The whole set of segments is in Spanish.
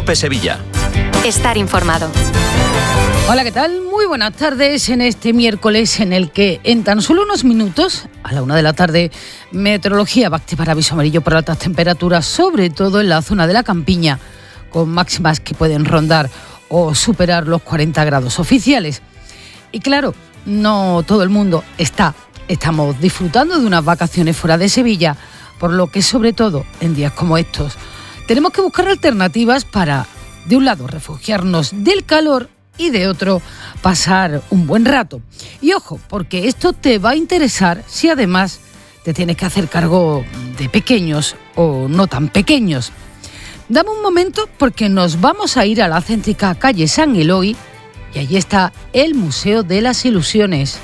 COPE Sevilla. Estar informado. Hola, ¿qué tal? Muy buenas tardes en este miércoles en el que en tan solo unos minutos, a la 1 de la tarde, Meteorología va a activar aviso amarillo por altas temperaturas, sobre todo en la zona de la Campiña, con máximas que pueden rondar o superar los 40 grados oficiales. Y claro, no todo el mundo estamos disfrutando de unas vacaciones fuera de Sevilla, por lo que sobre todo en días como estos tenemos que buscar alternativas para, de un lado, refugiarnos del calor y de otro, pasar un buen rato. Y ojo, porque esto te va a interesar si además te tienes que hacer cargo de pequeños o no tan pequeños. Dame un momento porque nos vamos a ir a la céntrica calle San Eloy y allí está el Museo de las Ilusiones.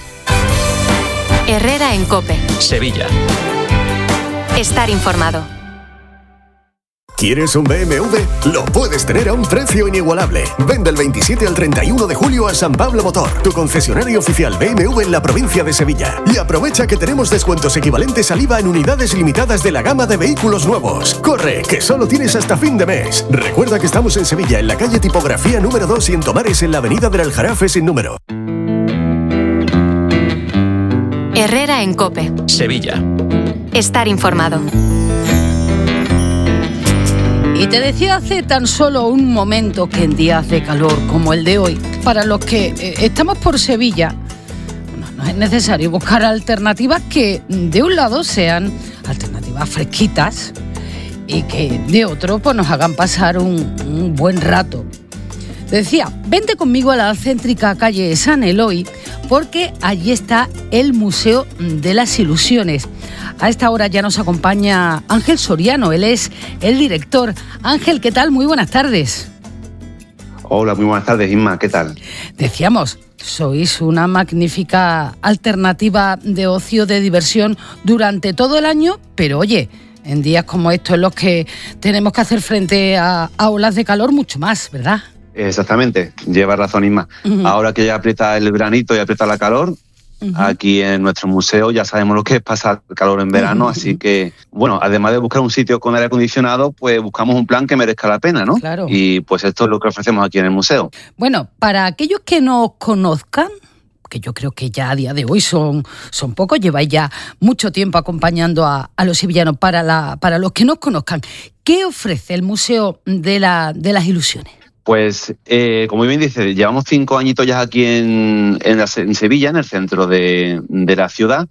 Herrera en COPE. Sevilla. Estar informado. ¿Quieres un BMW? Lo puedes tener a un precio inigualable. Ven del 27 al 31 de julio a San Pablo Motor, tu concesionario oficial BMW en la provincia de Sevilla. Y aprovecha que tenemos descuentos equivalentes al IVA en unidades limitadas de la gama de vehículos nuevos. ¡Corre, que solo tienes hasta fin de mes! Recuerda que estamos en Sevilla, en la calle Tipografía número 2 y en Tomares, en la avenida del Aljarafe sin número. Herrera en COPE. Sevilla. Estar informado. Y te decía hace tan solo un momento que en días de calor como el de hoy, para los que estamos por Sevilla, no es necesario buscar alternativas que de un lado sean alternativas fresquitas y que de otro pues nos hagan pasar un buen rato. Te decía, vente conmigo a la céntrica calle San Eloy porque allí está el Museo de las Ilusiones. A esta hora ya nos acompaña Ángel Soriano, él es el director. Ángel, ¿qué tal? Muy buenas tardes. Hola, muy buenas tardes, Inma, ¿qué tal? Decíamos, sois una magnífica alternativa de ocio, de diversión durante todo el año, pero oye, en días como estos en los que tenemos que hacer frente a olas de calor mucho más, ¿verdad? Exactamente, lleva razón, Inma. Uh-huh. Ahora que ya aprieta el veranito y aprieta la calor, uh-huh, aquí en nuestro museo ya sabemos lo que es pasar calor en verano, uh-huh, así que, bueno, además de buscar un sitio con aire acondicionado, pues buscamos un plan que merezca la pena, ¿no? Claro. Y pues esto es lo que ofrecemos aquí en el museo. Bueno, para aquellos que no conozcan, que yo creo que ya a día de hoy son pocos, lleváis ya mucho tiempo acompañando a los sevillanos, para los que no conozcan, ¿qué ofrece el Museo de las Ilusiones? Pues, como bien dice, llevamos 5 añitos ya aquí en Sevilla, en el centro de la ciudad,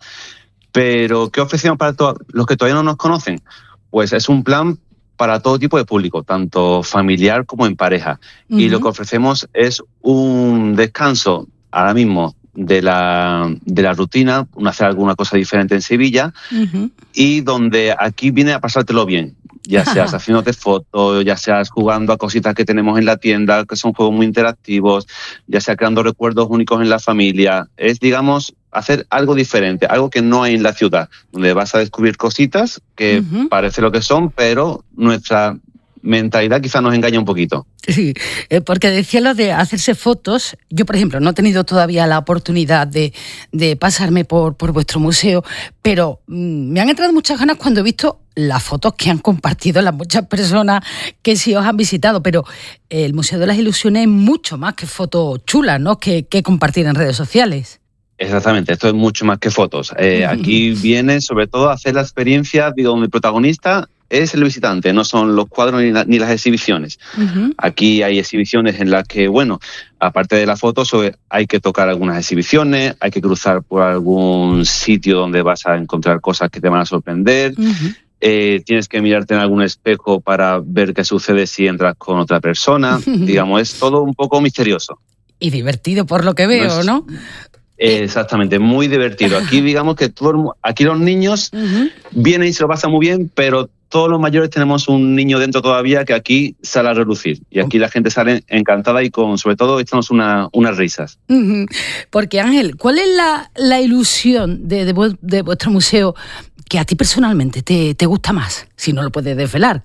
pero ¿qué ofrecemos para los que todavía no nos conocen? Pues es un plan para todo tipo de público, tanto familiar como en pareja. Uh-huh. Y lo que ofrecemos es un descanso ahora mismo de la rutina, hacer alguna cosa diferente en Sevilla, uh-huh, y donde aquí viene a pasártelo bien. Ya seas haciéndote fotos, ya seas jugando a cositas que tenemos en la tienda, que son juegos muy interactivos, ya sea creando recuerdos únicos en la familia. Es, digamos, hacer algo diferente, algo que no hay en la ciudad, donde vas a descubrir cositas que, uh-huh, parece lo que son, pero nuestra mentalidad quizás nos engaña un poquito. Sí, porque decía lo de hacerse fotos. Yo, por ejemplo, no he tenido todavía la oportunidad de pasarme por vuestro museo, pero me han entrado muchas ganas cuando he visto las fotos que han compartido las muchas personas que sí os han visitado, pero el Museo de las Ilusiones es mucho más que fotos chulas, ¿no? que compartir en redes sociales. Exactamente, esto es mucho más que fotos. Aquí viene sobre todo a hacer la experiencia, donde el protagonista es el visitante, no son los cuadros ni las exhibiciones. Uh-huh. Aquí hay exhibiciones en las que, bueno, aparte de las fotos, hay que tocar algunas exhibiciones, hay que cruzar por algún sitio donde vas a encontrar cosas que te van a sorprender. Uh-huh. Tienes que mirarte en algún espejo para ver qué sucede si entras con otra persona. Uh-huh. Digamos, es todo un poco misterioso. Y divertido por lo que veo, ¿no? Exactamente, muy divertido. Aquí digamos que aquí los niños, uh-huh, vienen y se lo pasan muy bien, pero todos los mayores tenemos un niño dentro todavía que aquí sale a relucir. Y aquí la gente sale encantada y sobre todo echamos unas risas. Uh-huh. Porque Ángel, ¿cuál es la ilusión de vuestro museo que a ti personalmente te gusta más, si no lo puedes desvelar?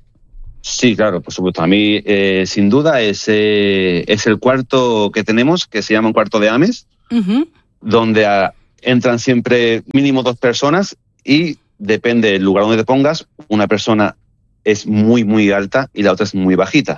Sí, claro, por supuesto. A mí, sin duda, es el cuarto que tenemos, que se llama un cuarto de Ames, uh-huh, donde entran siempre mínimo 2 personas y depende del lugar donde te pongas, una persona es muy, muy alta y la otra es muy bajita.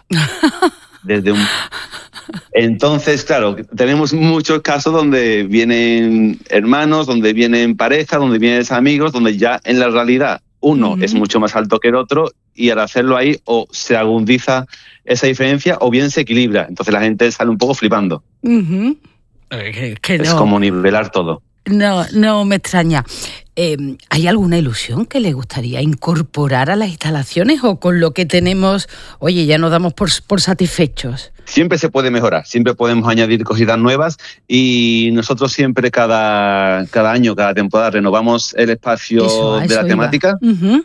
Entonces, claro, tenemos muchos casos donde vienen hermanos, donde vienen parejas, donde vienen amigos, donde ya en la realidad uno es mucho más alto que el otro y al hacerlo ahí o se agudiza esa diferencia o bien se equilibra. Entonces la gente sale un poco flipando. Es como nivelar todo. No me extraña. ¿Hay alguna ilusión que le gustaría incorporar a las instalaciones o con lo que tenemos, oye, ya nos damos por satisfechos? Siempre se puede mejorar, siempre podemos añadir cositas nuevas y nosotros siempre cada año, cada temporada renovamos el espacio de la temática.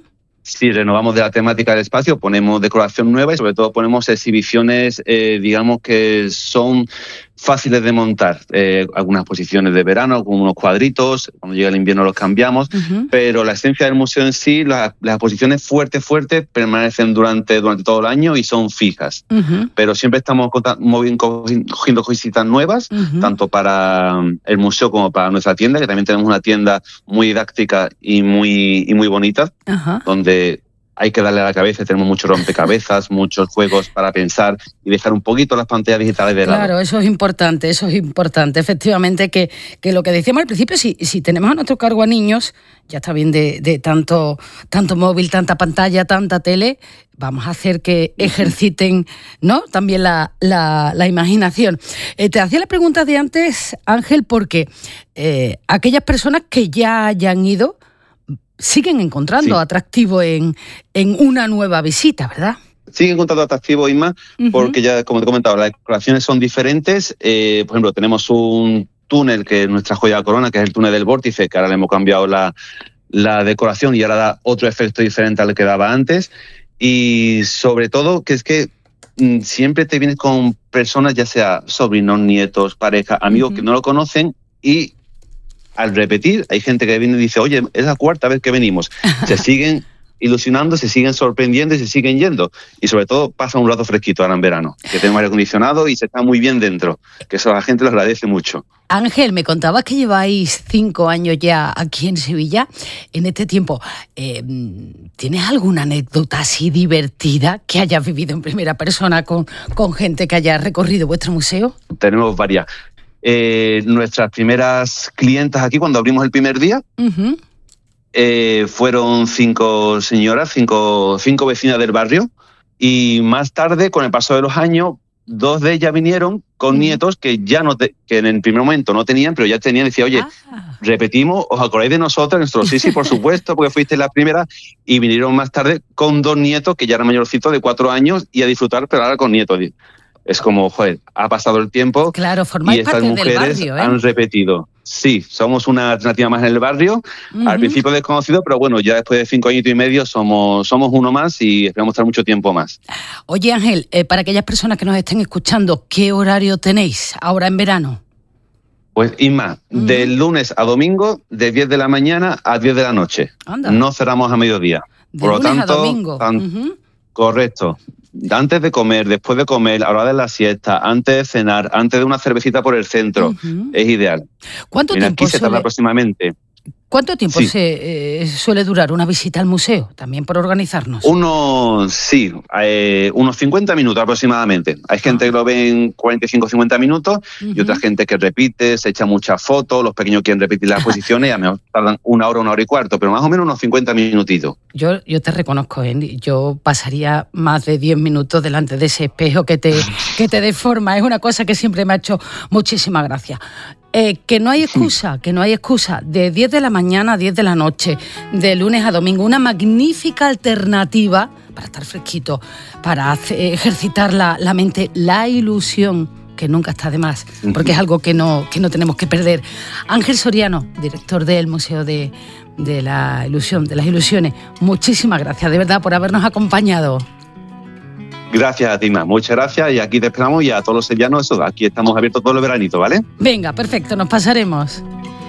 Si renovamos de la temática del espacio, ponemos decoración nueva y sobre todo ponemos exhibiciones, digamos que son fáciles de montar. Algunas exposiciones de verano, algunos cuadritos, cuando llega el invierno los cambiamos, pero la esencia del museo en sí, las exposiciones fuertes, permanecen durante todo el año y son fijas. Pero siempre estamos cogiendo cositas nuevas, tanto para el museo como para nuestra tienda, que también tenemos una tienda muy didáctica y muy bonita, donde hay que darle a la cabeza, tenemos muchos rompecabezas, muchos juegos para pensar y dejar un poquito las pantallas digitales de lado. Claro, eso es importante. Efectivamente, que lo que decíamos al principio, si tenemos a nuestro cargo a niños, ya está bien de tanto móvil, tanta pantalla, tanta tele, vamos a hacer que ejerciten, ¿no?, también la imaginación. Te hacía la pregunta de antes, Ángel, porque aquellas personas que ya hayan ido siguen encontrando atractivo en una nueva visita, ¿verdad? Siguen encontrando atractivo, Inma, porque ya, como te he comentado, las decoraciones son diferentes. Por ejemplo, tenemos un túnel que es nuestra joya de corona, que es el túnel del vórtice, que ahora le hemos cambiado la decoración y ahora da otro efecto diferente al que daba antes. Y sobre todo, que es que siempre te vienes con personas, ya sea sobrinos, nietos, pareja, amigos que no lo conocen y al repetir, hay gente que viene y dice, oye, es la cuarta vez que venimos. Se siguen ilusionando, se siguen sorprendiendo y se siguen yendo. Y sobre todo pasa un rato fresquito ahora en verano, que tenemos aire acondicionado y se está muy bien dentro, que eso a la gente lo agradece mucho. Ángel, me contabas que lleváis 5 años ya aquí en Sevilla. En este tiempo, ¿tienes alguna anécdota así divertida que hayas vivido en primera persona con gente que haya recorrido vuestro museo? Tenemos varias. Nuestras primeras clientas aquí, cuando abrimos el primer día, fueron 5 señoras, 5 vecinas del barrio, y más tarde, con el paso de los años, 2 de ellas vinieron con nietos que que en el primer momento no tenían, pero ya tenían. Decía, oye, repetimos, ¿os acordáis de nosotros? Nosotros, sí, por supuesto, porque fuisteis las primeras, y vinieron más tarde con 2 nietos que ya eran mayorcitos de 4 años y a disfrutar, pero ahora con nietos. Es como, joder, ha pasado el tiempo. Claro, formáis y estas parte mujeres del barrio, han repetido. Sí, somos una alternativa más en el barrio. Al principio desconocido, pero bueno, ya después de 5 años y medio somos uno más y esperamos estar mucho tiempo más. Oye, Ángel, para aquellas personas que nos estén escuchando, ¿qué horario tenéis ahora en verano? Pues, Inma, del lunes a domingo, de 10 de la mañana a 10 de la noche. Anda. No cerramos a mediodía. De lunes a domingo. Correcto. Antes de comer, después de comer, a la hora de la siesta, antes de cenar, antes de una cervecita por el centro, es ideal. ¿Cuánto tiempo aquí se tarda aproximadamente? ¿Cuánto tiempo suele durar una visita al museo? También por organizarnos. Unos 50 minutos aproximadamente. Hay gente que lo ve en 45-50 minutos y otra gente que repite, se echa muchas fotos, los pequeños quieren repetir las exposiciones y a lo mejor tardan 1 hora y cuarto, pero más o menos unos 50 minutitos. Yo te reconozco, yo pasaría más de 10 minutos delante de ese espejo que te deforma. Es una cosa que siempre me ha hecho muchísima gracia. Que no hay excusa, de 10 de la mañana a 10 de la noche, de lunes a domingo, una magnífica alternativa para estar fresquito, para ejercitar la mente, la ilusión, que nunca está de más, porque es algo que no tenemos que perder. Ángel Soriano, director del Museo de la Ilusión, de las Ilusiones, muchísimas gracias, de verdad, por habernos acompañado. Gracias a ti, Ma. Muchas gracias y aquí te esperamos y a todos los sevillanos, aquí estamos abiertos todo el veranito, ¿vale? Venga, perfecto, nos pasaremos.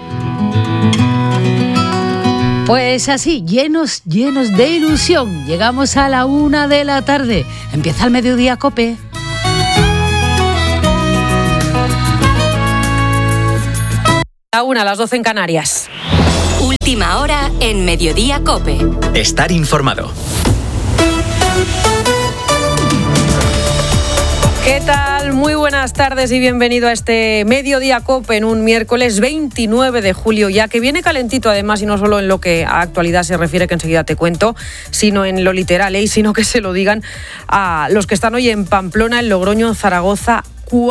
Pues así, llenos de ilusión, llegamos a la 1 de la tarde. Empieza el Mediodía COPE. La 1, a las 12 en Canarias. Última hora en Mediodía COPE. Estar informado. ¿Qué tal? Muy buenas tardes y bienvenido a este Mediodía COPE en un miércoles 29 de julio ya, que viene calentito además, y no solo en lo que a actualidad se refiere, que enseguida te cuento, sino en lo literal, y sino que se lo digan a los que están hoy en Pamplona, en Logroño, en Zaragoza.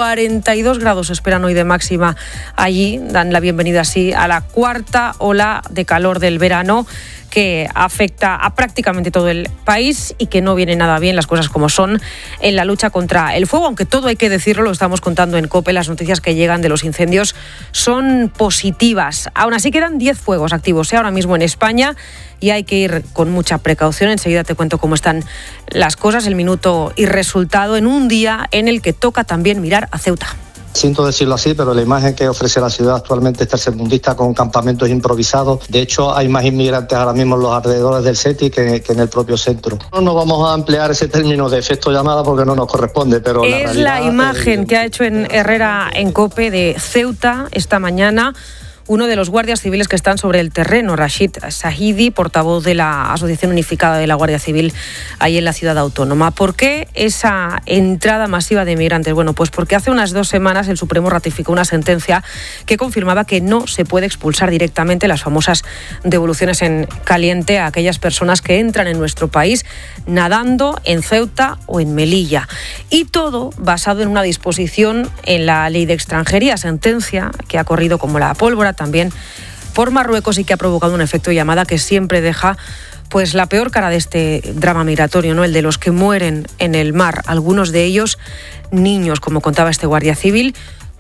42 grados esperan hoy de máxima allí. Dan la bienvenida así a la cuarta ola de calor del verano, que afecta a prácticamente todo el país y que no viene nada bien, las cosas como son, en la lucha contra el fuego. Aunque todo hay que decirlo, lo estamos contando en COPE, las noticias que llegan de los incendios son positivas. Aún así quedan 10 fuegos activos ahora mismo en España y hay que ir con mucha precaución. Enseguida te cuento cómo están las cosas, el minuto y resultado en un día en el que toca también mirar a Ceuta. Siento decirlo así, pero la imagen que ofrece la ciudad actualmente es tercermundista, con campamentos improvisados. De hecho, hay más inmigrantes ahora mismo en los alrededores del SETI que en el propio centro. No vamos a emplear ese término de efecto llamada porque no nos corresponde, pero es la imagen que ha hecho en Herrera en COPE de Ceuta esta mañana uno de los guardias civiles que están sobre el terreno, Rashid Sahidi, portavoz de la Asociación Unificada de la Guardia Civil ahí en la ciudad autónoma. ¿Por qué esa entrada masiva de inmigrantes? Bueno, pues porque hace unas 2 semanas el Supremo ratificó una sentencia que confirmaba que no se puede expulsar directamente, las famosas devoluciones en caliente, a aquellas personas que entran en nuestro país nadando en Ceuta o en Melilla. Y todo basado en una disposición en la Ley de Extranjería, sentencia que ha corrido como la pólvora también por Marruecos y que ha provocado un efecto llamada que siempre deja pues la peor cara de este drama migratorio, ¿no? El de los que mueren en el mar, algunos de ellos niños, como contaba este guardia civil.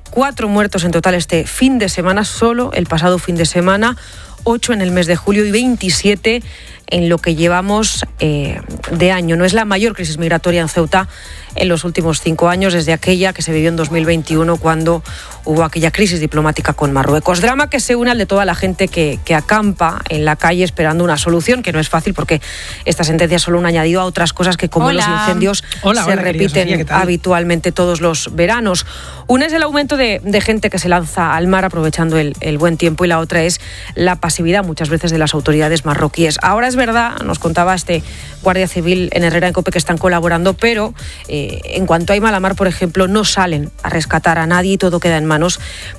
4 muertos en total este fin de semana, solo el pasado fin de semana, 8 en el mes de julio y 27 en lo que llevamos de año. No es la mayor crisis migratoria en Ceuta en los últimos 5 años, desde aquella que se vivió en 2021, cuando hubo aquella crisis diplomática con Marruecos. Drama que se une al de toda la gente que acampa en la calle esperando una solución, que no es fácil porque esta sentencia es solo un añadido a otras cosas que, como los incendios, se repiten Sofía, habitualmente todos los veranos. Una es el aumento de gente que se lanza al mar aprovechando el buen tiempo, y la otra es la pasividad muchas veces de las autoridades marroquíes. Ahora es verdad, nos contaba este guardia civil en Herrera en COPE, que están colaborando, pero en cuanto hay mala mar, por ejemplo, no salen a rescatar a nadie y todo queda en manos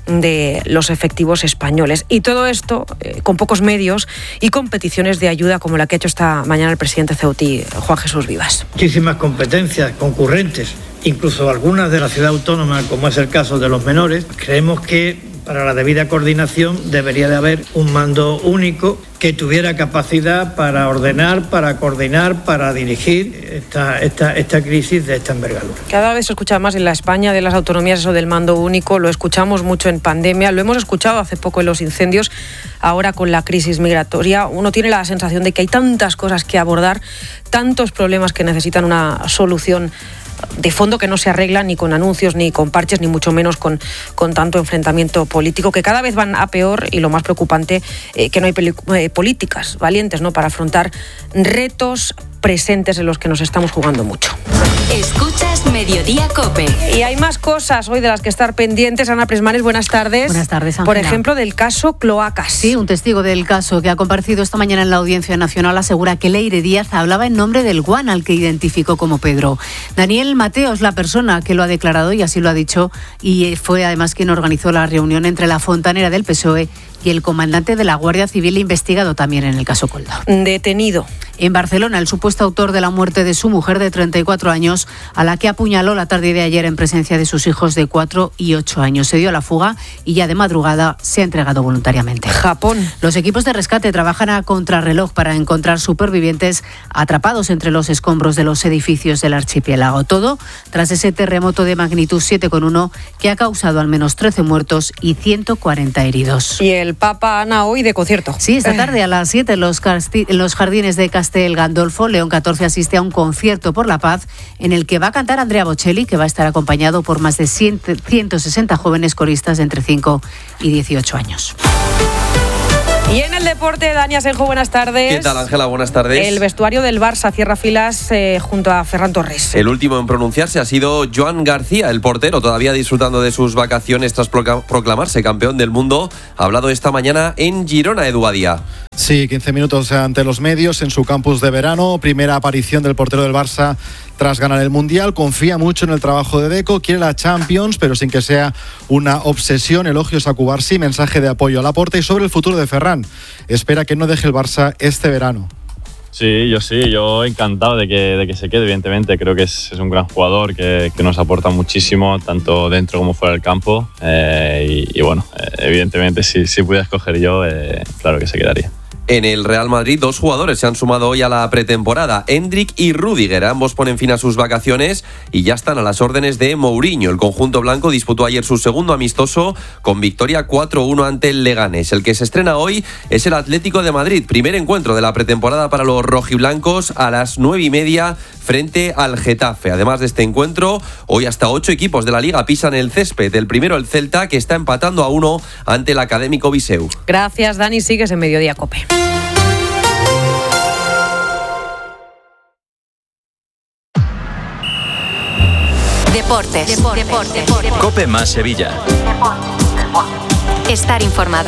de los efectivos españoles. Y todo esto con pocos medios y con peticiones de ayuda como la que ha hecho esta mañana el presidente ceutí, Juan Jesús Vivas. Muchísimas competencias concurrentes, incluso algunas de la ciudad autónoma, como es el caso de los menores. Creemos que para la debida coordinación debería de haber un mando único que tuviera capacidad para ordenar, para coordinar, para dirigir esta crisis de esta envergadura. Cada vez se escucha más en la España de las autonomías eso del mando único. Lo escuchamos mucho en pandemia, lo hemos escuchado hace poco en los incendios, ahora con la crisis migratoria. Uno tiene la sensación de que hay tantas cosas que abordar, tantos problemas que necesitan una solución de fondo, que no se arreglan ni con anuncios, ni con parches, ni mucho menos con tanto enfrentamiento político, que cada vez van a peor, y lo más preocupante, que no hay políticas valientes, ¿no?, para afrontar retos presentes en los que nos estamos jugando mucho. Escuchas Mediodía COPE. Y hay más cosas hoy de las que estar pendientes. Ana Presmanes, buenas tardes. Buenas tardes, Ángela. Por ejemplo, del caso Cloacas. Sí, un testigo del caso que ha comparecido esta mañana en la Audiencia Nacional asegura que Leire Díaz hablaba en nombre del guan al que identificó como Pedro. Daniel Mateo es la persona que lo ha declarado y así lo ha dicho, y fue además quien organizó la reunión entre la fontanera del PSOE y el comandante de la Guardia Civil, investigado también en el caso Koldo. Detenido en Barcelona el supuesto autor de la muerte de su mujer de 34 años, a la que apuñaló la tarde de ayer en presencia de sus hijos de 4 y 8 años. Se dio a la fuga y ya de madrugada se ha entregado voluntariamente. Japón. Los equipos de rescate trabajan a contrarreloj para encontrar supervivientes atrapados entre los escombros de los edificios del archipiélago. Todo tras ese terremoto de magnitud 7,1 que ha causado al menos 13 muertos y 140 heridos. Y el Papa, Ana, hoy de concierto. Sí, esta tarde a las 7 en los jardines de Castel Gandolfo, León XIV asiste a un concierto por la paz en el que va a cantar Andrea Bocelli, que va a estar acompañado por más de 160 jóvenes coristas de entre 5 y 18 años. Y en el deporte, Dani Asenjo, buenas tardes. ¿Qué tal, Ángela? Buenas tardes. El vestuario del Barça cierra filas junto a Ferran Torres. El último en pronunciarse ha sido Joan García, el portero, todavía disfrutando de sus vacaciones tras proclamarse campeón del mundo. Ha hablado esta mañana en Girona, Edu Badía. Sí, 15 minutos ante los medios en su campus de verano. Primera aparición del portero del Barça tras ganar el Mundial. Confía mucho en el trabajo de Deco, quiere la Champions, pero sin que sea una obsesión. Elogios a Cubarsí, mensaje de apoyo a Laporta y sobre el futuro de Ferran. Espera que no deje el Barça este verano. Sí, yo encantado de que se quede, evidentemente. Creo que es un gran jugador que nos aporta muchísimo, tanto dentro como fuera del campo. Y bueno, evidentemente, si pudiera escoger yo, claro que se quedaría. En el Real Madrid, 2 jugadores se han sumado hoy a la pretemporada. Endrick y Rüdiger, ambos ponen fin a sus vacaciones y ya están a las órdenes de Mourinho. El conjunto blanco disputó ayer su segundo amistoso con victoria 4-1 ante el Leganés. El que se estrena hoy es el Atlético de Madrid. Primer encuentro de la pretemporada para los rojiblancos a las 9:30 frente al Getafe. Además de este encuentro, hoy hasta 8 equipos de la Liga pisan el césped. El primero, el Celta, que está empatando a 1 ante el Académico Viseu. Gracias, Dani. Sigues en Mediodía COPE. Deportes. COPE más Sevilla. Estar informado.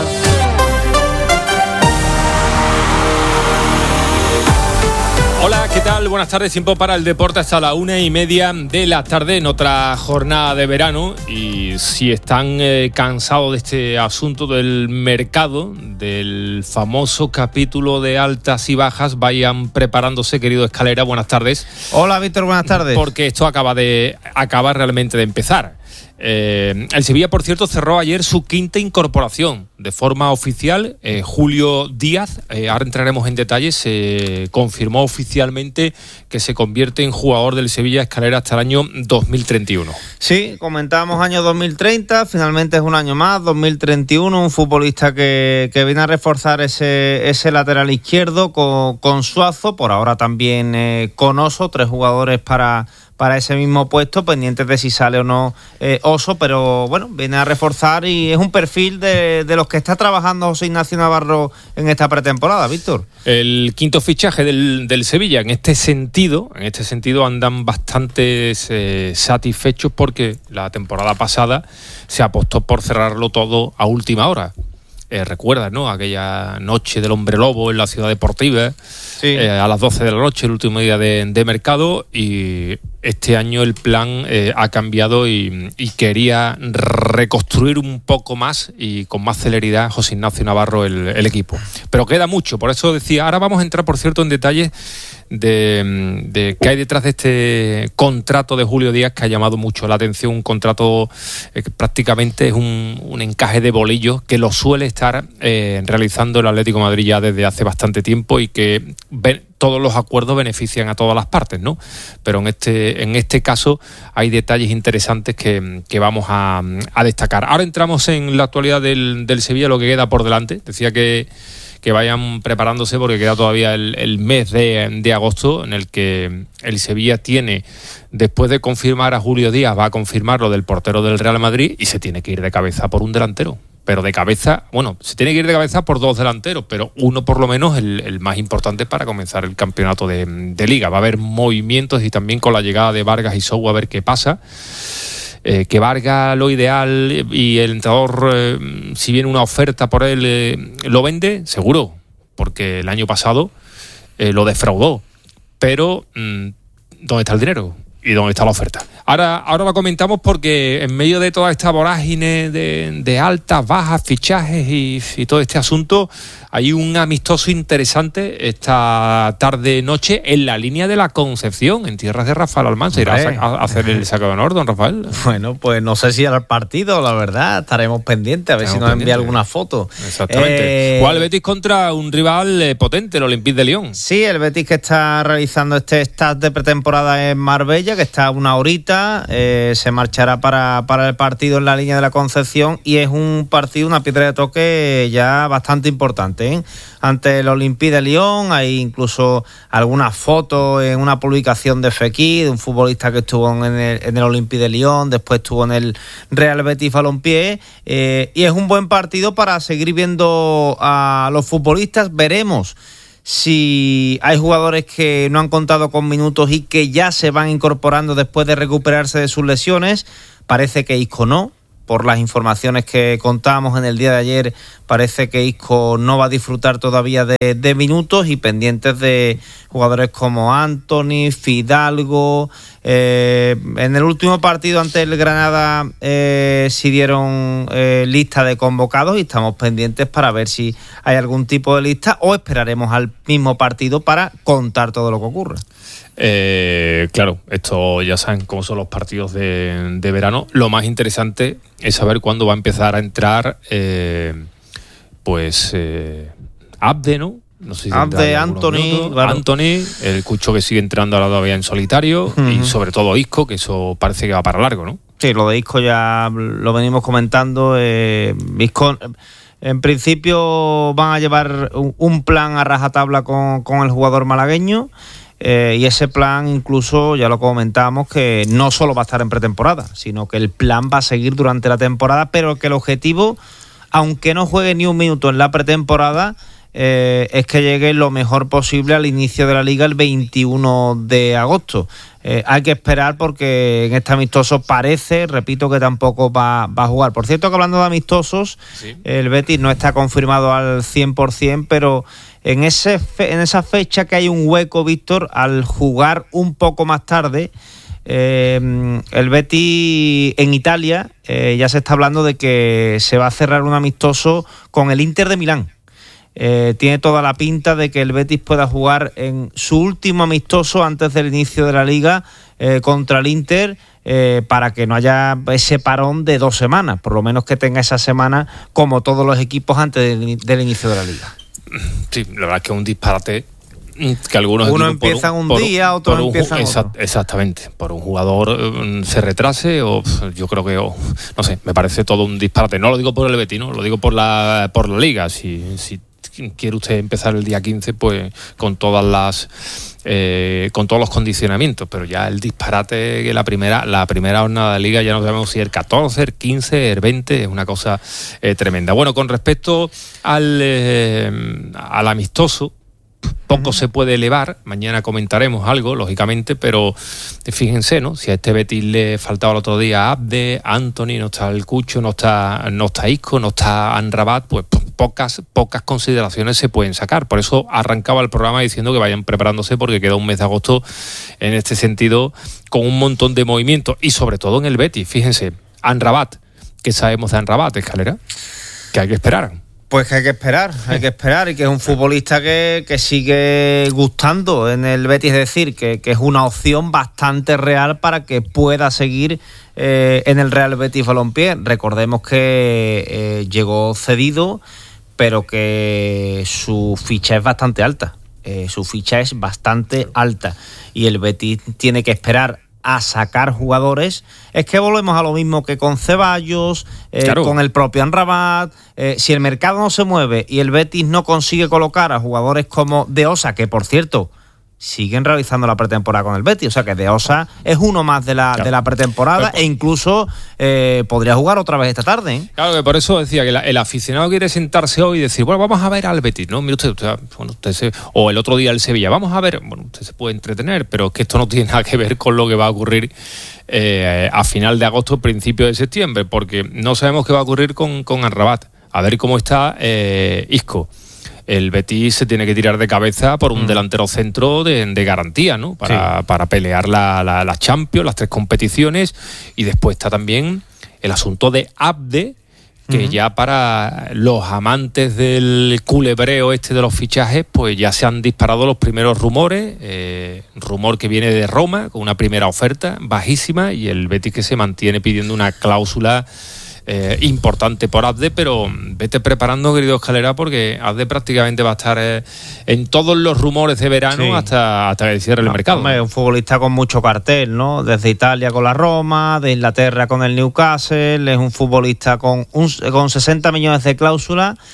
Hola, ¿qué tal? Buenas tardes. Tiempo para el deporte hasta la 1:30 de la tarde en otra jornada de verano. Y si están cansados de este asunto del mercado, del famoso capítulo de altas y bajas, vayan preparándose, querido Escalera. Buenas tardes. Hola, Víctor, buenas tardes. Porque esto acaba realmente de empezar. El Sevilla, por cierto, cerró ayer su quinta incorporación de forma oficial. Julio Díaz, ahora entraremos en detalles, se confirmó oficialmente que se convierte en jugador del Sevilla Escalera hasta el año 2031. Sí, comentábamos año 2030, finalmente es un año más, 2031, un futbolista que viene a reforzar ese lateral izquierdo con Suazo, por ahora también con Oso, 3 jugadores para ese mismo puesto, pendientes de si sale o no Oso, pero bueno, viene a reforzar y es un perfil de los que está trabajando José Ignacio Navarro en esta pretemporada, Víctor. El quinto fichaje del Sevilla, en este sentido andan bastante satisfechos porque la temporada pasada se apostó por cerrarlo todo a última hora. Recuerdas, ¿no? Aquella noche del Hombre Lobo en la Ciudad Deportiva, sí. A las 12 de la noche, el último día de mercado, y este año el plan ha cambiado y quería reconstruir un poco más y con más celeridad José Ignacio Navarro el equipo. Pero queda mucho, por eso decía, ahora vamos a entrar, por cierto, en detalles de qué hay detrás de este contrato de Julio Díaz, que ha llamado mucho la atención. Un contrato que prácticamente es un encaje de bolillos que lo suele estar realizando el Atlético de Madrid ya desde hace bastante tiempo y que todos los acuerdos benefician a todas las partes, ¿no? Pero en este caso hay detalles interesantes que vamos a destacar. Ahora entramos en la actualidad del Sevilla, lo que queda por delante. Decía que vayan preparándose porque queda todavía el mes de agosto, en el que el Sevilla tiene, después de confirmar a Julio Díaz, va a confirmar lo del portero del Real Madrid y se tiene que ir de cabeza por un delantero. Pero de cabeza, bueno, se tiene que ir de cabeza por 2 delanteros, pero uno por lo menos el más importante para comenzar el campeonato de Liga. Va a haber movimientos y también con la llegada de Vargas y Sou a ver qué pasa. Que Vargas lo ideal y el entrenador, si viene una oferta por él, lo vende, seguro, porque el año pasado lo defraudó. Pero, ¿dónde está el dinero? ¿Y dónde está la oferta? Ahora lo comentamos porque en medio de toda esta vorágine de altas, bajas, fichajes y todo este asunto, hay un amistoso interesante esta tarde-noche en la línea de la Concepción, en tierras de Rafael Almanza. ¿Irá a hacer el saque de honor, don Rafael? Bueno, pues no sé si al partido, la verdad, estaremos pendientes, a ver si nos envía alguna foto. Exactamente. Juega el Betis contra un rival potente, el Olympique de Lyon. Sí, el Betis que está realizando este stage de pretemporada en Marbella, que está a una horita, se marchará para el partido en la línea de la Concepción, y es un partido, una piedra de toque ya bastante importante, ¿eh? Ante el Olympique de Lyon. Hay incluso algunas fotos en una publicación de Fekir, de un futbolista que estuvo en el Olympique de Lyon, después estuvo en el Real Betis Balompié, y es un buen partido para seguir viendo a los futbolistas. Veremos si hay jugadores que no han contado con minutos y que ya se van incorporando después de recuperarse de sus lesiones. Parece que Isco no, por las informaciones que contábamos en el día de ayer, parece que Isco no va a disfrutar todavía de minutos, y pendientes de jugadores como Anthony, Fidalgo. En el último partido ante el Granada sí dieron lista de convocados, y estamos pendientes para ver si hay algún tipo de lista, o esperaremos al mismo partido para contar todo lo que ocurre. Claro, esto ya saben cómo son los partidos de verano. Lo más interesante es saber cuándo va a empezar a entrar Abde, ¿no? No sé si Abde, Anthony, claro. Anthony, el Cucho que sigue entrando ahora todavía en solitario, y sobre todo Isco, que eso parece que va para largo, ¿no? Sí, lo de Isco ya lo venimos comentando. Isco, en principio van a llevar un plan a rajatabla con el jugador malagueño. Y ese plan, incluso ya lo comentamos, que no solo va a estar en pretemporada, sino que el plan va a seguir durante la temporada, pero que el objetivo, aunque no juegue ni un minuto en la pretemporada, es que llegue lo mejor posible al inicio de la liga el 21 de agosto. Hay que esperar, porque en este amistoso parece, repito, que tampoco va a jugar. Por cierto, que hablando de amistosos, sí, el Betis no está confirmado al 100%, pero en esa fecha que hay un hueco, Víctor, al jugar un poco más tarde, el Betis en Italia ya se está hablando de que se va a cerrar un amistoso con el Inter de Milán. Tiene toda la pinta de que el Betis pueda jugar en su último amistoso antes del inicio de la liga contra el Inter, para que no haya ese parón de 2 semanas, por lo menos que tenga esa semana como todos los equipos antes del inicio de la liga. Sí, la verdad es que es un disparate que algunos uno empieza un día, otros empiezan otro. Exactamente, por un jugador se retrase, o yo creo que no sé, me parece todo un disparate. No lo digo por el Betis, ¿no? Lo digo por la liga. Si quiere usted empezar el día 15, pues con todas las con todos los condicionamientos, pero ya el disparate que la primera jornada de liga, ya no sabemos si el 14, el 15, el 20, es una cosa tremenda. Bueno, con respecto al amistoso, poco se puede elevar. Mañana comentaremos algo, lógicamente, pero fíjense, ¿no? Si a este Betis le faltaba el otro día Abde, Anthony, no está el Cucho, no está Isco, no está Amrabat, pues pocas consideraciones se pueden sacar. Por eso arrancaba el programa diciendo que vayan preparándose, porque queda un mes de agosto en este sentido con un montón de movimientos, y sobre todo en el Betis. Fíjense, Amrabat, ¿qué sabemos de Amrabat, Escalera? Que hay que esperar. Pues que hay que esperar, y que es un futbolista que sigue gustando en el Betis, es decir, que es una opción bastante real para que pueda seguir en el Real Betis Balompié. Recordemos que llegó cedido, pero que su ficha es bastante alta. Y el Betis tiene que esperar a sacar jugadores. Es que volvemos a lo mismo que con Ceballos, claro, con el propio Amrabat. Si el mercado no se mueve y el Betis no consigue colocar a jugadores como De Osa, que por cierto siguen realizando la pretemporada con el Betis, o sea que De Osa es uno más de la pretemporada, e incluso podría jugar otra vez esta tarde, ¿eh? Claro, que por eso decía que el aficionado quiere sentarse hoy y decir, bueno, vamos a ver al Betis, ¿no? Mire usted o el otro día el Sevilla, vamos a ver, bueno, usted se puede entretener, pero es que esto no tiene nada que ver con lo que va a ocurrir a final de agosto, principio de septiembre, porque no sabemos qué va a ocurrir con Amrabat. A ver cómo está Isco. El Betis se tiene que tirar de cabeza por un delantero centro de garantía, ¿no? Para pelear la Champions, las 3 competiciones. Y después está también el asunto de Abde, que ya para los amantes del culebreo de los fichajes, pues ya se han disparado los primeros rumores. Rumor que viene de Roma, con una primera oferta bajísima, y el Betis que se mantiene pidiendo una cláusula importante por Abde, pero vete preparando, querido Escalera, porque Abde prácticamente va a estar en todos los rumores de verano hasta que cierre el mercado. Hombre, un futbolista con mucho cartel, ¿no? Desde Italia con la Roma, de Inglaterra con el Newcastle, es un futbolista con 60 millones de cláusula.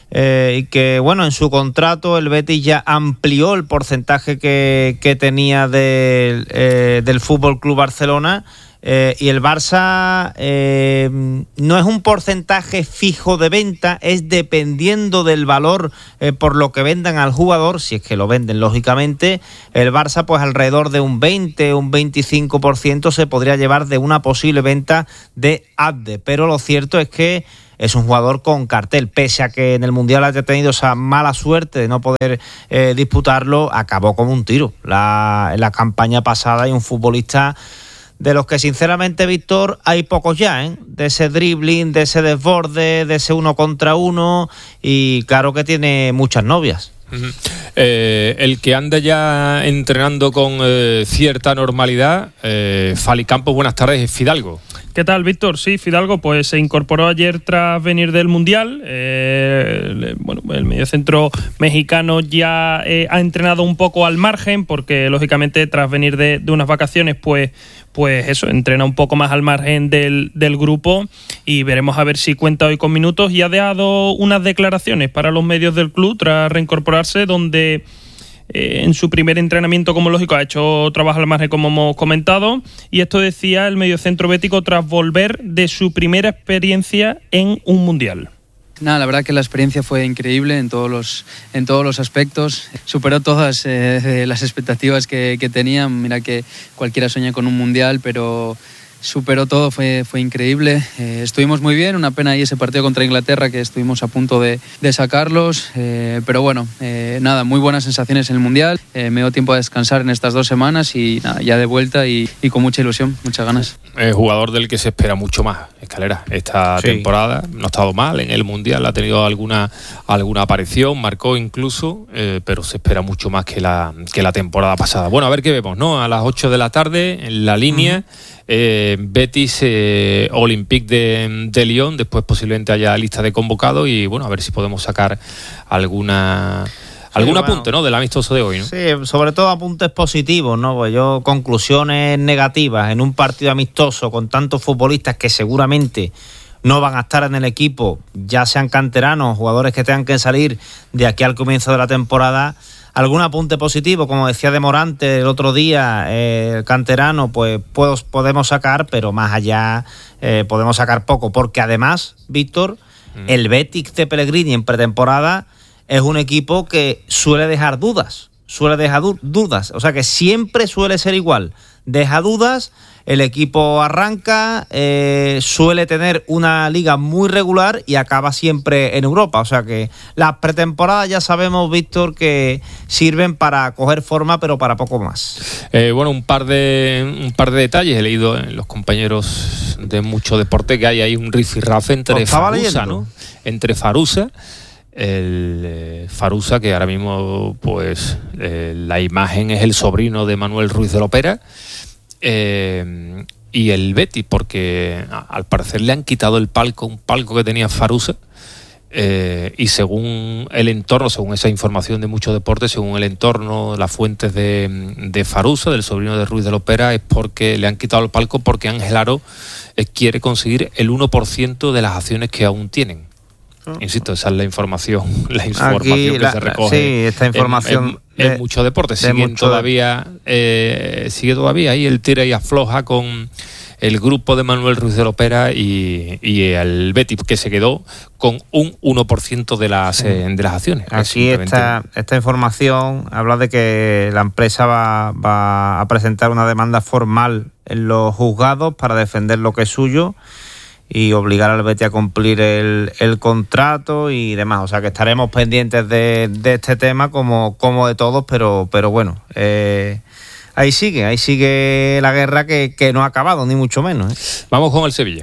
y que, bueno, en su contrato el Betis ya amplió el porcentaje que tenía del Fútbol Club Barcelona. Y el Barça no es un porcentaje fijo de venta, es dependiendo del valor por lo que vendan al jugador, si es que lo venden lógicamente. El Barça pues alrededor de un 20, un 25% se podría llevar de una posible venta de Abde, pero lo cierto es que es un jugador con cartel, pese a que en el Mundial haya tenido esa mala suerte de no poder disputarlo, acabó como un tiro en la campaña pasada, y un futbolista de los que sinceramente, Víctor, hay pocos ya, de ese dribbling, de ese desborde, de ese 1 contra 1, y claro que tiene muchas novias. El que anda ya entrenando con cierta normalidad, Fali Campos, buenas tardes, es Fidalgo. ¿Qué tal, Víctor? Sí, Fidalgo pues se incorporó ayer tras venir del Mundial. Bueno, el mediocentro mexicano ya ha entrenado un poco al margen, porque lógicamente tras venir de unas vacaciones pues eso, entrena un poco más al margen del grupo, y veremos a ver si cuenta hoy con minutos. Y ha dado unas declaraciones para los medios del club tras reincorporarse, donde en su primer entrenamiento, como lógico, ha hecho trabajo al margen, como hemos comentado, y esto decía el mediocentro bético tras volver de su primera experiencia en un Mundial. Nada, la verdad que la experiencia fue increíble en todos los aspectos. Superó todas las expectativas que tenían. Mira que cualquiera sueña con un Mundial, pero superó todo, fue increíble. Estuvimos muy bien, una pena ahí ese partido contra Inglaterra, que estuvimos a punto de sacarlos, pero bueno, nada, muy buenas sensaciones en el Mundial. Me dio tiempo a descansar en estas 2 semanas y nada, ya de vuelta y con mucha ilusión, muchas ganas. Jugador del que se espera mucho más, Escalera, esta temporada. No ha estado mal en el Mundial, ha tenido alguna aparición, marcó incluso, pero se espera mucho más que la temporada pasada. Bueno, a ver qué vemos, ¿no? A las 8 de la tarde, en la línea, Betis, Olympique de Lyon. Después posiblemente haya lista de convocados, y bueno, a ver si podemos sacar algún apunte, ¿no?, del amistoso de hoy, ¿no? Sí, sobre todo apuntes positivos, ¿no? Pues conclusiones negativas en un partido amistoso con tantos futbolistas que seguramente no van a estar en el equipo, ya sean canteranos, jugadores que tengan que salir de aquí al comienzo de la temporada. Algún apunte positivo, como decía de Morante el otro día, el canterano, pues podemos sacar, pero más allá podemos sacar poco, porque además, Víctor, el Betis de Pellegrini en pretemporada es un equipo que suele dejar dudas, o sea que siempre suele ser igual, deja dudas, el equipo arranca, suele tener una liga muy regular y acaba siempre en Europa, o sea que las pretemporadas ya sabemos, Víctor, que sirven para coger forma, pero para poco más. Bueno, un par de detalles he leído en los compañeros de Mucho Deporte, que hay ahí un rifirrafe entre Farusa, ¿no? Entre Farusa, Farusa, que ahora mismo pues la imagen es el sobrino de Manuel Ruiz de Lopera, y el Betis, porque al parecer le han quitado un palco que tenía Farusa, y según el entorno, según esa información de Mucho Deporte, según el entorno, las fuentes de Farusa, del sobrino de Ruiz de Lopera, es porque le han quitado el palco porque Ángel Aro quiere conseguir el 1% de las acciones que aún tienen. Insisto, esa es la información que se recoge. Sí, esta información en Mucho Deporte. Sigue todavía ahí el tira y afloja con el grupo de Manuel Ruiz de Lopera y el Betis, que se quedó con un 1% de las acciones. Aquí esta información habla de que la empresa va a presentar una demanda formal en los juzgados para defender lo que es suyo y obligar al Betis a cumplir el contrato y demás. O sea que estaremos pendientes de este tema como de todos, pero bueno, ahí sigue la guerra que no ha acabado, ni mucho menos. Vamos con el Sevilla.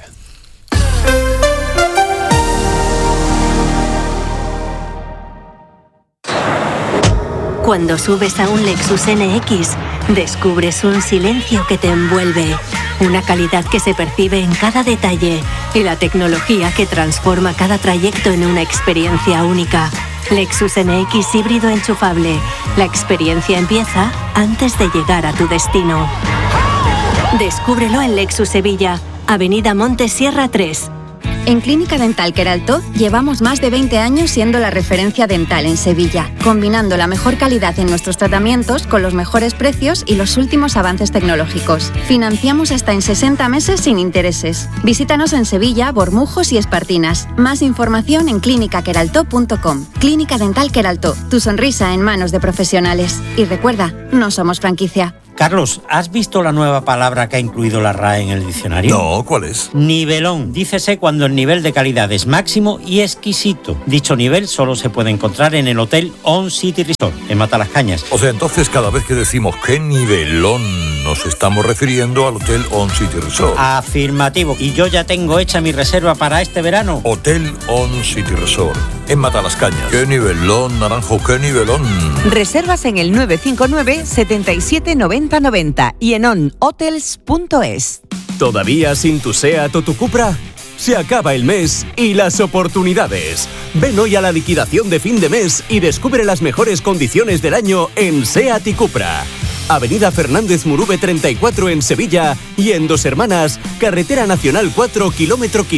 Cuando subes a un Lexus NX, descubres un silencio que te envuelve, una calidad que se percibe en cada detalle y la tecnología que transforma cada trayecto en una experiencia única. Lexus NX híbrido enchufable. La experiencia empieza antes de llegar a tu destino. Descúbrelo en Lexus Sevilla, Avenida Montes Sierra 3. En Clínica Dental Queraltó llevamos más de 20 años siendo la referencia dental en Sevilla, combinando la mejor calidad en nuestros tratamientos con los mejores precios y los últimos avances tecnológicos. Financiamos hasta en 60 meses sin intereses. Visítanos en Sevilla, Bormujos y Espartinas. Más información en clinicaqueraltó.com. Clínica Dental Queraltó, tu sonrisa en manos de profesionales. Y recuerda, no somos franquicia. Carlos, ¿has visto la nueva palabra que ha incluido la RAE en el diccionario? No, ¿cuál es? Nivelón. Dícese cuando el nivel de calidad es máximo y exquisito. Dicho nivel solo se puede encontrar en el Hotel On City Resort, en Matalascañas. O sea, entonces cada vez que decimos qué nivelón, nos estamos refiriendo al Hotel On City Resort. Afirmativo. Y yo ya tengo hecha mi reserva para este verano. Hotel On City Resort, en Matalascañas. Qué nivelón, Naranjo, qué nivelón. Reservas en el 959 77 90 90 y en onhotels.es. ¿Todavía sin tu SEAT o tu Cupra? Se acaba el mes y las oportunidades. Ven hoy a la liquidación de fin de mes y descubre las mejores condiciones del año en SEAT y Cupra. Avenida Fernández Murube 34 en Sevilla y en Dos Hermanas, Carretera Nacional 4, kilómetro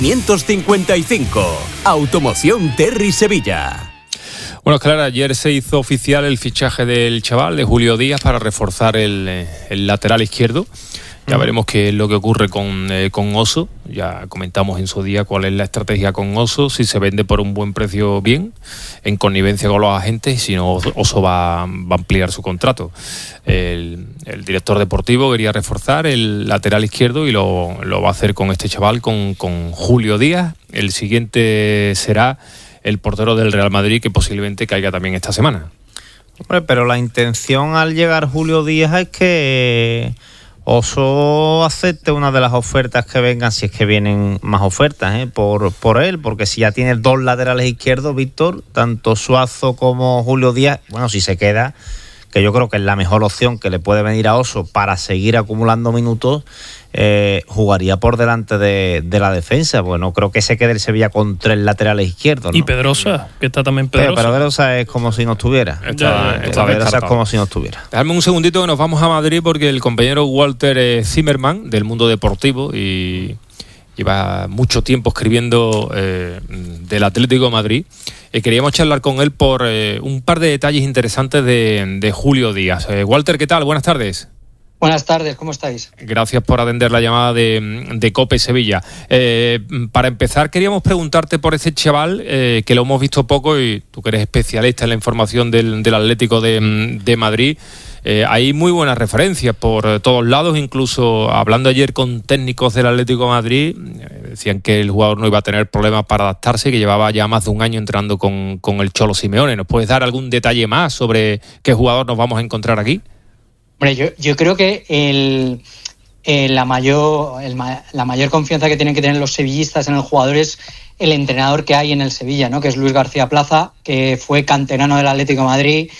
555. Automoción Terry Sevilla. Bueno, Clara, ayer se hizo oficial el fichaje del chaval, de Julio Díaz, para reforzar el lateral izquierdo. Ya veremos qué es lo que ocurre con Oso. Ya comentamos en su día cuál es la estrategia con Oso. Si se vende por un buen precio, bien, en connivencia con los agentes. Si no, Oso va a ampliar su contrato. El director deportivo quería reforzar el lateral izquierdo y lo va a hacer con este chaval, con Julio Díaz. El siguiente será el portero del Real Madrid, que posiblemente caiga también esta semana. Hombre, pero la intención al llegar Julio Díaz es que Oso acepte una de las ofertas que vengan, si es que vienen más ofertas, por él, porque si ya tiene dos laterales izquierdos, Víctor, tanto Suazo como Julio Díaz, bueno, si se queda, que yo creo que es la mejor opción que le puede venir a Oso para seguir acumulando minutos, jugaría por delante de la defensa. Bueno, creo que se quede el Sevilla con tres laterales izquierdos, ¿no? Y Pedrosa, que está también Pedrosa. Pero Pedrosa es como si no estuviera. Pedrosa es como si no estuviera. Dejadme un segundito que nos vamos a Madrid, porque el compañero Walter Zimmerman, del Mundo Deportivo, y lleva mucho tiempo escribiendo del Atlético de Madrid. Queríamos charlar con él por un par de detalles interesantes de Julio Díaz. Walter, ¿qué tal? Buenas tardes. Buenas tardes, ¿cómo estáis? Gracias por atender la llamada de COPE Sevilla. Para empezar, queríamos preguntarte por ese chaval, que lo hemos visto poco, y tú que eres especialista en la información del Atlético de Madrid. Hay muy buenas referencias por todos lados, incluso hablando ayer con técnicos del Atlético de Madrid, decían que el jugador no iba a tener problemas para adaptarse, que llevaba ya más de un año entrenando con el Cholo Simeone. ¿Nos puedes dar algún detalle más sobre qué jugador nos vamos a encontrar aquí? Hombre, yo creo que la mayor confianza que tienen que tener los sevillistas en el jugador es el entrenador que hay en el Sevilla, ¿no? Que es Luis García Plaza, que fue canterano del Atlético de Madrid.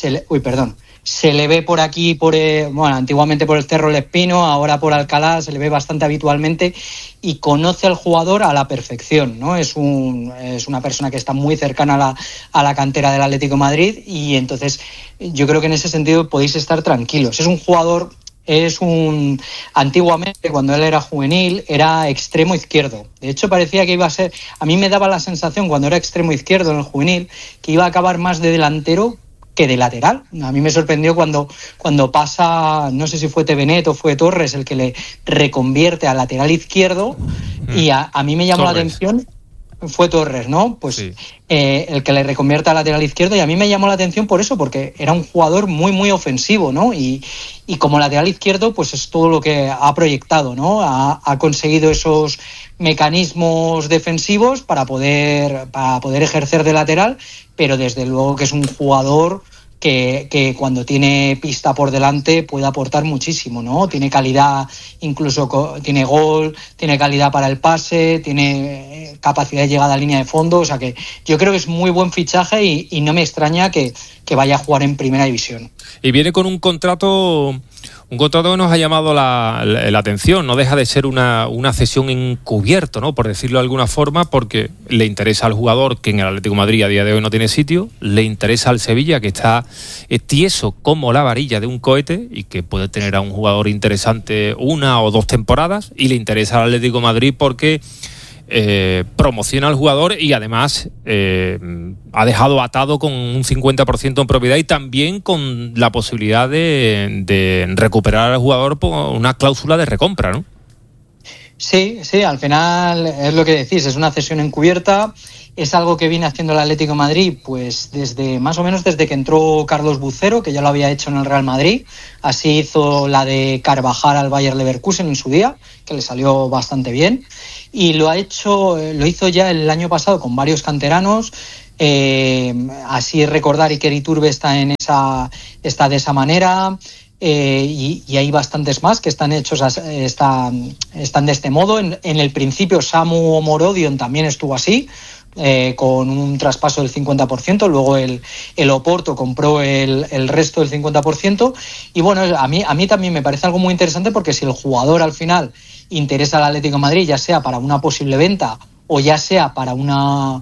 Se le ve por aquí, antiguamente por el Cerro El Espino, ahora por Alcalá, se le ve bastante habitualmente y conoce al jugador a la perfección, ¿no? Es una persona que está muy cercana a la cantera del Atlético de Madrid, y entonces yo creo que en ese sentido podéis estar tranquilos. Es un jugador, antiguamente, cuando él era juvenil, era extremo izquierdo. De hecho, parecía que iba a ser, a mí me daba la sensación cuando era extremo izquierdo en el juvenil, que iba a acabar más de delantero que de lateral. A mí me sorprendió cuando pasa, no sé si fue Tevenet o fue Torres el que le reconvierte a lateral izquierdo, y a mí me llamó la atención, fue Torres, ¿no? Pues sí. El que le reconvierte a lateral izquierdo, y a mí me llamó la atención por eso, porque era un jugador muy, muy ofensivo, ¿no? Y como lateral izquierdo, pues es todo lo que ha proyectado, ¿no? Ha conseguido esos mecanismos defensivos para poder ejercer de lateral, pero desde luego que es un jugador que cuando tiene pista por delante puede aportar muchísimo, ¿no? Tiene calidad, incluso tiene gol, tiene calidad para el pase, tiene capacidad de llegada a línea de fondo, o sea que yo creo que es muy buen fichaje y no me extraña que vaya a jugar en primera división. Y viene con un contrato que nos ha llamado la atención. No deja de ser una cesión encubierto, ¿no? Por decirlo de alguna forma, porque le interesa al jugador, que en el Atlético de Madrid a día de hoy no tiene sitio, le interesa al Sevilla, que está tieso como la varilla de un cohete y que puede tener a un jugador interesante 1 o 2 temporadas, y le interesa al Atlético de Madrid porque promociona al jugador y además ha dejado atado con un 50% en propiedad y también con la posibilidad de recuperar al jugador por una cláusula de recompra, ¿no? Sí, al final es lo que decís, es una cesión encubierta, es algo que viene haciendo el Atlético de Madrid pues más o menos desde que entró Carlos Bucero, que ya lo había hecho en el Real Madrid. Así hizo la de Carvajal al Bayer Leverkusen en su día, que le salió bastante bien, y lo hizo ya el año pasado con varios canteranos. Así recordar, Iker Iturbe está de esa manera. Y hay bastantes más que están hechos, están de este modo. En el principio Samu Omorodion también estuvo así, con un traspaso del 50%, luego el Oporto compró el resto del 50%, y bueno, a mí también me parece algo muy interesante, porque si el jugador al final interesa al Atlético de Madrid, ya sea para una posible venta o ya sea para una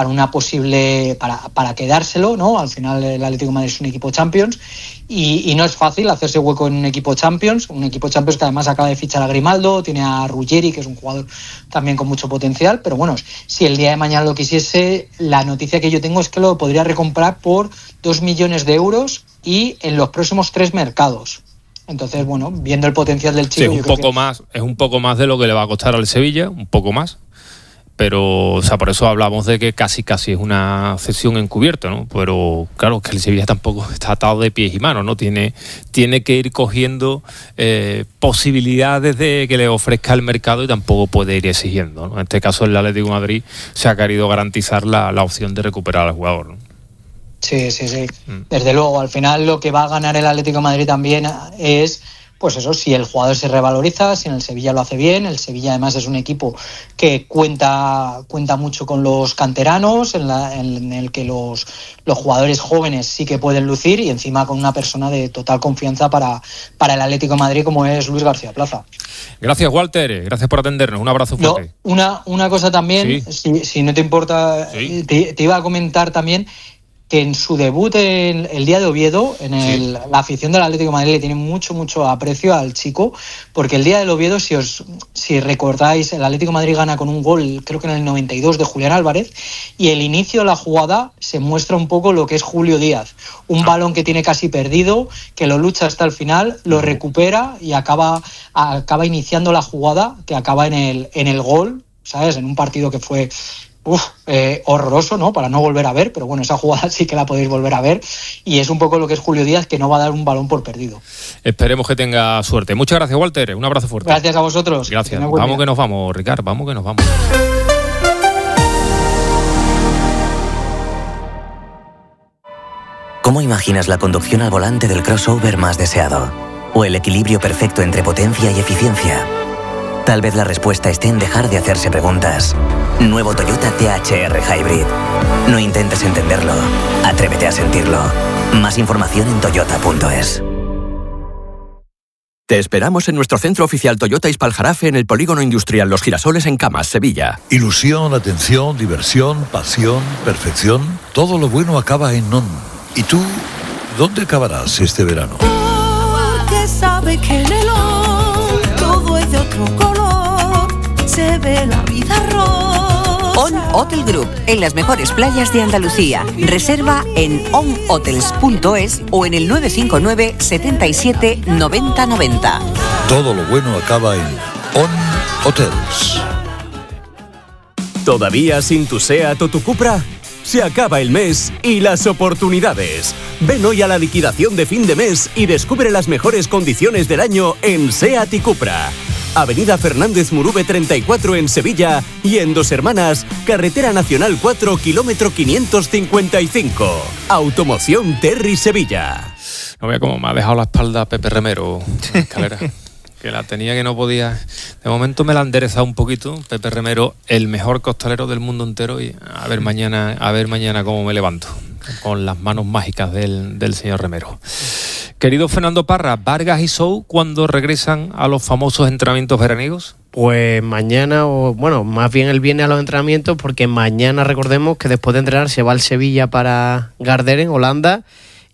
posible para quedárselo, ¿no? Al final el Atlético de Madrid es un equipo Champions y no es fácil hacerse hueco en un equipo Champions que además acaba de fichar a Grimaldo, tiene a Ruggeri, que es un jugador también con mucho potencial, pero bueno, si el día de mañana lo quisiese, la noticia que yo tengo es que lo podría recomprar por 2 millones de euros y en los próximos 3 mercados. Entonces, bueno, viendo el potencial del chico, sí, es un poco más de lo que le va a costar al Sevilla, un poco más. Pero, o sea, por eso hablamos de que casi es una cesión encubierta, ¿no? Pero claro, que el Sevilla tampoco está atado de pies y manos, ¿no? Tiene que ir cogiendo posibilidades de que le ofrezca el mercado y tampoco puede ir exigiendo, ¿no? En este caso, el Atlético de Madrid se ha querido garantizar la opción de recuperar al jugador, ¿no? Sí. Desde luego, al final lo que va a ganar el Atlético de Madrid también es, pues eso, si el jugador se revaloriza, si en el Sevilla lo hace bien. El Sevilla además es un equipo que cuenta mucho con los canteranos, en el que los jugadores jóvenes sí que pueden lucir, y encima con una persona de total confianza para el Atlético de Madrid como es Luis García Plaza. Gracias, Walter, gracias por atendernos, un abrazo fuerte. Una cosa también, sí. si no te importa, sí. Te iba a comentar también que en su debut el día de Oviedo, la afición del Atlético de Madrid le tiene mucho aprecio al chico, porque el día del Oviedo, si recordáis, el Atlético de Madrid gana con un gol, creo que en el 92, de Julián Álvarez, y el inicio de la jugada se muestra un poco lo que es Julio Díaz, un balón que tiene casi perdido, que lo lucha hasta el final, lo recupera y acaba iniciando la jugada que acaba en el gol, ¿sabes? En un partido que fue horroroso, ¿no? Para no volver a ver, pero bueno, esa jugada sí que la podéis volver a ver, y es un poco lo que es Julio Díaz, que no va a dar un balón por perdido. Esperemos que tenga suerte. Muchas gracias, Walter, un abrazo fuerte. Gracias a vosotros. Gracias. Vamos que nos vamos, Ricard, vamos que nos vamos. ¿Cómo imaginas la conducción al volante del crossover más deseado? ¿O el equilibrio perfecto entre potencia y eficiencia? Tal vez la respuesta esté en dejar de hacerse preguntas. Nuevo Toyota THR Hybrid. No intentes entenderlo. Atrévete a sentirlo. Más información en toyota.es. Te esperamos en nuestro centro oficial Toyota Ispaljarafe, en el Polígono Industrial Los Girasoles, en Camas, Sevilla. Ilusión, atención, diversión, pasión, perfección. Todo lo bueno acaba en NON. ¿Y tú, dónde acabarás este verano? Porque sabe que en el ON todo es de otro color. Se ve la vida rosa. ON Hotel Group, en las mejores playas de Andalucía. Reserva en onhotels.es o en el 959 77 90 90. Todo lo bueno acaba en ON Hotels. ¿Todavía sin tu SEAT o tu Cupra? Se acaba el mes y las oportunidades. Ven hoy a la liquidación de fin de mes y descubre las mejores condiciones del año en SEAT y Cupra. Avenida Fernández Murube 34 en Sevilla y en Dos Hermanas, Carretera Nacional 4, kilómetro 555. Automoción Terry Sevilla. No vea cómo me ha dejado la espalda Pepe Remero, la escalera. Que la tenía que no podía. De momento me la ha enderezado un poquito. Pepe Remero, el mejor costalero del mundo entero, y a ver mañana cómo me levanto con las manos mágicas del señor Remero. Querido Fernando Parra, ¿Vargas y Sou cuándo regresan a los famosos entrenamientos veraniegos? Pues mañana, o bueno, más bien el viernes a los entrenamientos, porque mañana recordemos que después de entrenar se va al Sevilla para Garderen, Holanda,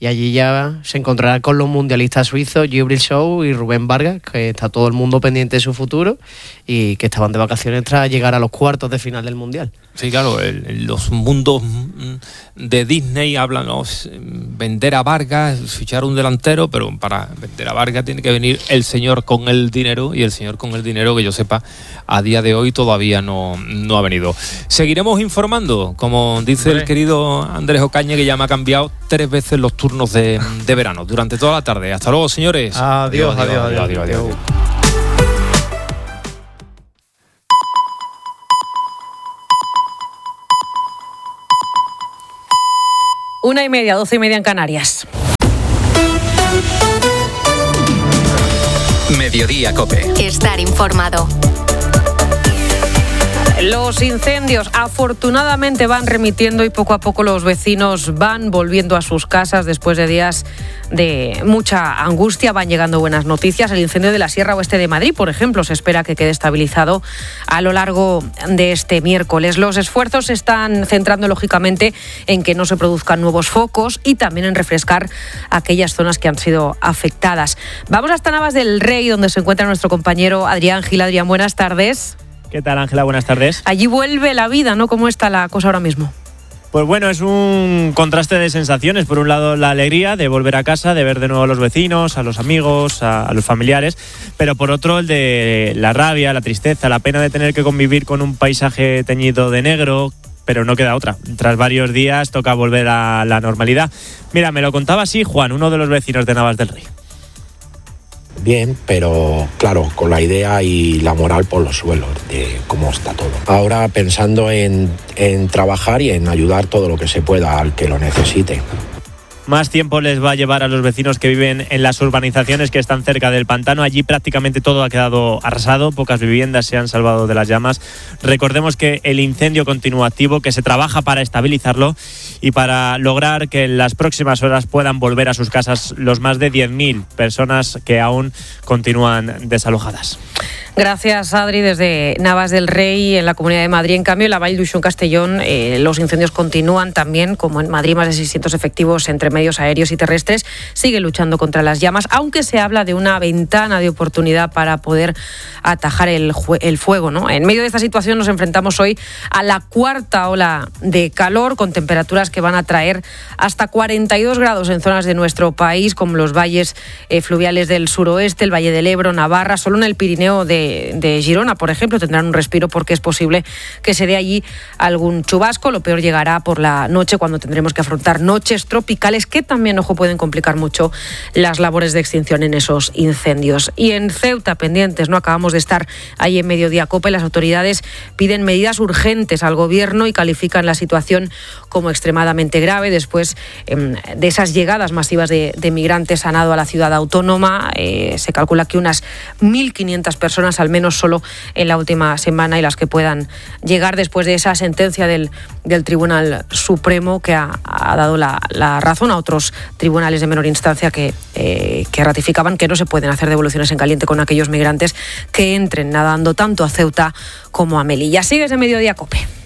y allí ya se encontrará con los mundialistas suizos Djibril Sow y Rubén Vargas, que está todo el mundo pendiente de su futuro y que estaban de vacaciones tras llegar a los cuartos de final del Mundial. Sí, claro, los mundos de Disney hablan, ¿no? Vender a Vargas, fichar un delantero, pero para vender a Vargas tiene que venir el señor con el dinero, y el señor con el dinero, que yo sepa, a día de hoy todavía no ha venido. Seguiremos informando, como dice el querido Andrés Ocaña, que ya me ha cambiado 3 veces los turnos de verano durante toda la tarde. Hasta luego, señores. Adiós. 1:30, 12:30 en Canarias. Mediodía Cope. Estar informado. Los incendios afortunadamente van remitiendo y poco a poco los vecinos van volviendo a sus casas después de días de mucha angustia. Van llegando buenas noticias. El incendio de la Sierra Oeste de Madrid, por ejemplo, se espera que quede estabilizado a lo largo de este miércoles. Los esfuerzos se están centrando lógicamente en que no se produzcan nuevos focos y también en refrescar aquellas zonas que han sido afectadas. Vamos hasta Navas del Rey, donde se encuentra nuestro compañero Adrián Gil. Adrián, buenas tardes. ¿Qué tal, Ángela? Buenas tardes. Allí vuelve la vida, ¿no? ¿Cómo está la cosa ahora mismo? Pues bueno, es un contraste de sensaciones. Por un lado, la alegría de volver a casa, de ver de nuevo a los vecinos, a los amigos, a los familiares, pero por otro, el de la rabia, la tristeza, la pena de tener que convivir con un paisaje teñido de negro, pero no queda otra. Tras varios días toca volver a la normalidad. Mira, me lo contaba así Juan, uno de los vecinos de Navas del Rey. Bien, pero claro, con la idea y la moral por los suelos de cómo está todo. Ahora pensando en trabajar y en ayudar todo lo que se pueda al que lo necesite. Más tiempo les va a llevar a los vecinos que viven en las urbanizaciones que están cerca del pantano. Allí prácticamente todo ha quedado arrasado, pocas viviendas se han salvado de las llamas. Recordemos que el incendio continúa activo, que se trabaja para estabilizarlo y para lograr que en las próximas horas puedan volver a sus casas los más de 10.000 personas que aún continúan desalojadas. Gracias, Adri, desde Navas del Rey, en la Comunidad de Madrid. En cambio, en la Vall d'Uixó, en Castellón, los incendios continúan también, como en Madrid, más de 600 efectivos entre medios aéreos y terrestres siguen luchando contra las llamas, aunque se habla de una ventana de oportunidad para poder atajar el fuego, ¿no? En medio de esta situación nos enfrentamos hoy a la 4ª ola de calor, con temperaturas que van a traer hasta 42 grados en zonas de nuestro país, como los valles fluviales del suroeste, el Valle del Ebro, Navarra. Solo en el Pirineo de Girona, por ejemplo, tendrán un respiro porque es posible que se dé allí algún chubasco. Lo peor llegará por la noche, cuando tendremos que afrontar noches tropicales que también, ojo, pueden complicar mucho las labores de extinción en esos incendios. Y en Ceuta, pendientes, ¿no? Acabamos de estar ahí en Mediodía Cope. Las autoridades piden medidas urgentes al gobierno y califican la situación como extremadamente grave después de esas llegadas masivas de migrantes a nado a la ciudad autónoma. Se calcula que unas 1.500 personas al menos solo en la última semana, y las que puedan llegar después de esa sentencia del Tribunal Supremo, que ha dado la razón a otros tribunales de menor instancia que ratificaban que no se pueden hacer devoluciones en caliente con aquellos migrantes que entren nadando tanto a Ceuta como a Melilla. Sigues en Mediodía Cope.